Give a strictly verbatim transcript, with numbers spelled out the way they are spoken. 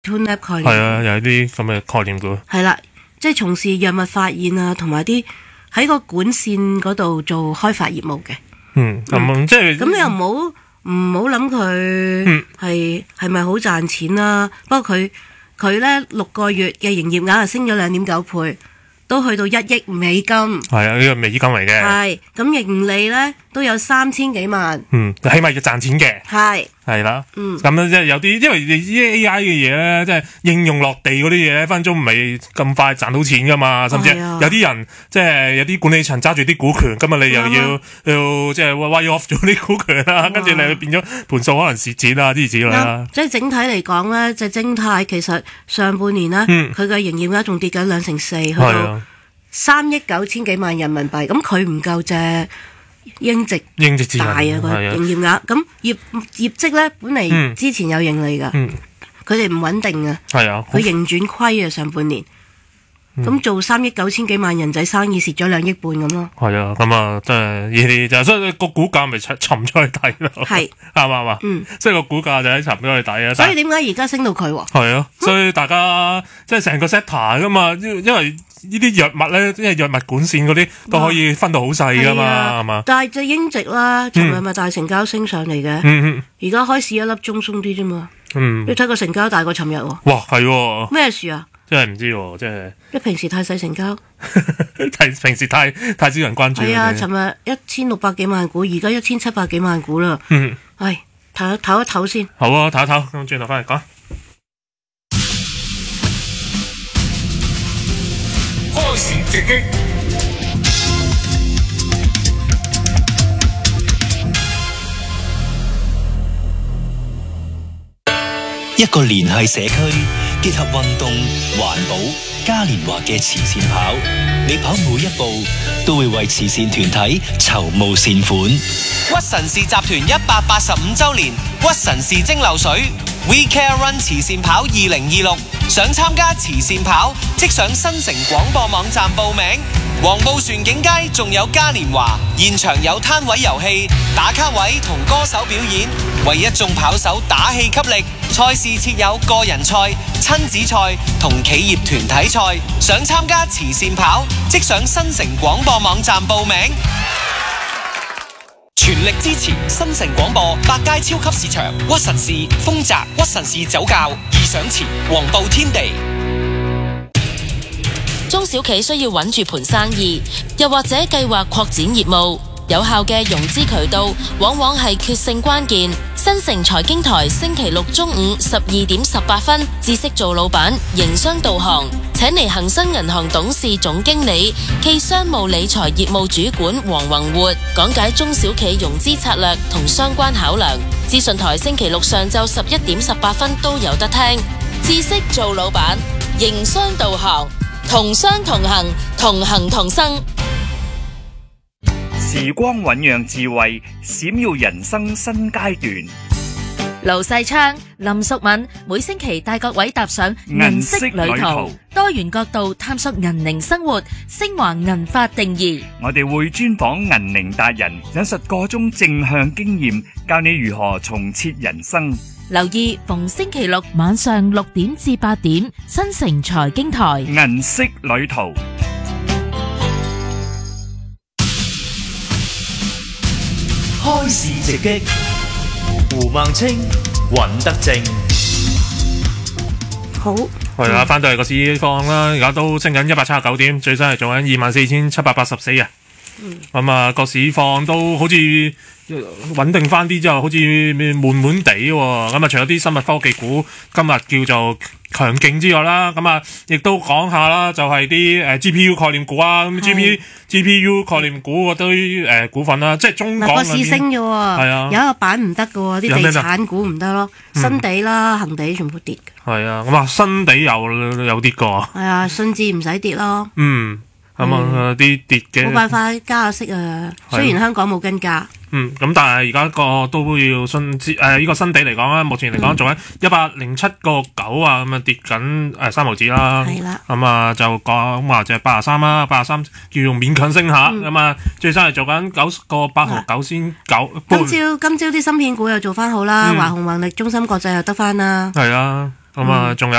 TuneLab 概念。 係啊，有啲咁嘅概念股。 係啦，即係從事藥物發現啊，同埋啲喺個管線嗰度做開發業務嘅。 嗯，咁、嗯、即係咁你又唔好唔好諗佢係係咪好賺錢啦？不過佢佢咧六個月嘅營業額係升咗兩點九倍。都去到一億美金， 係啊，呢個美金嚟嘅。 係咁盈利咧都有三千幾萬， 嗯，起碼要賺錢嘅。 係係啦， 嗯， 咁樣即係有啲，因為你啲 A I 嘅嘢咧，即係應用落地嗰啲嘢，分分鐘唔係咁快賺到錢噶嘛，甚至有啲人即係有啲管理層揸住啲股權，今日你又要要即係 write off 咗啲股權啦，跟住你變咗盤數可能蝕錢啊，之類啦。 即係整體嚟講咧，就精泰其實上半年咧，佢嘅營業額仲跌緊兩成四，去到三億九千幾萬人民幣，咁佢唔夠隻英殖英殖大啊個營業額，咁業業績咧本嚟之前有盈利噶，佢哋唔穩定啊， 係啊， 佢盈轉虧啊上半年，咁、嗯、做三億九千幾萬人仔生意蝕咗兩億半咁咯。 係啊，咁啊真係呢啲就所以個股價咪沉沉咗去底咯。係啱唔啱啊？嗯，所以個股價就喺沉咗去底啊。 所以點解而家升到佢喎？ 係啊，所以大家即係成個 sector 噶嘛，因為呢啲藥物咧，即係藥物管線嗰啲都可以分到好細噶嘛，係嘛、啊？但係隻英殖啦，尋日咪大成交升上嚟嘅，而家、嗯、開市一粒鐘鬆啲啫嘛。嗯，你睇個成交大過尋日喎。哇，係喎。咩事啊？真係唔知喎，真係。你平時太細成交，平時太太少人關注。係啊，尋日一千六百幾萬股，而家一千七百幾萬股啦。嗯，唉，唞唞一唞先。好啊，唞一唞，咁轉頭翻嚟講。開市直擊， 一個聯繫社區，結合運動、環保、嘉年華嘅慈善跑，你跑每一步都會為慈善團體籌募善款。 屈臣氏集團一百八十五週年屈臣氏蒸餾水 We Care Run 慈善跑二零二六，想參加慈善跑，即上新城廣播網站報名。黃埔船景街仲有嘉年華，現場有攤位遊戲、打卡位同歌手表演，為一眾跑手打氣給力。賽事設有個人賽、親子賽同企業團體賽。想參加慈善跑，即上新城廣播網站報名。全力支持新城廣播百佳超級市場、屈臣氏、豐澤、屈臣氏酒窖、義想前、黃埔天地。 中小企需要穩住盤生意，又或者計劃擴展業務，有效嘅融資渠道往往係決勝關鍵。新城財經台星期六中午十二點十八分，知識做老闆，營商導航，請嚟恒生銀行董事總經理暨商務理財業務主管黃宏活講解中小企融資策略同相關考量。資訊台星期六上晝十一點十八分都有得聽。知識做老闆，營商導航，同商同行，同行同生。 時光醞釀智慧，閃耀人生新階段。 盧世昌、林淑敏每星期帶各位踏上銀色旅途，多元角度探索銀齡生活，升華銀髮定義。 我哋會專訪銀齡達人，引述個中正向經驗，教你如何重設人生。 留意逢星期六晚上六點至八點，新城財經台銀色旅途。 開市直擊，胡孟青、尹德正。 好， 係啊，翻到嚟個市況啦，而家都升緊一百七十九點，最新係做緊二萬四千七百八十四啊。咁啊，個市況都好似穩定翻啲之後，好似悶悶地喎。咁啊，除咗啲生物科技股今日叫做強勁之外啦，咁啊，亦都講下啦，就係啲誒 G P U 概念股啊，咁 G P G P U 概念股嗰堆誒股份啦，即係中港嗰啲。個市升嘅喎，係啊，有一個板唔得嘅喎，啲地產股唔得咯，新地啦、恒地全部跌嘅。係啊，咁啊，新地有有跌過。係啊，信置唔使跌咯。嗯。咁啊啲跌嘅冇辦法加下息啊！雖然香港冇跟加，嗯，咁但係而家個都要新誒呢個新地嚟講啦，目前嚟講做緊一百零七個九啊，咁啊跌緊誒三毫子啦，係啦，咁啊就講話就係八十三啦，八十三叫用勉強升下，咁啊最新係做緊九個八毫九先九。今朝今朝啲芯片股又做翻好啦，華虹宏力、中芯國際又得翻啦，係啊，咁啊仲有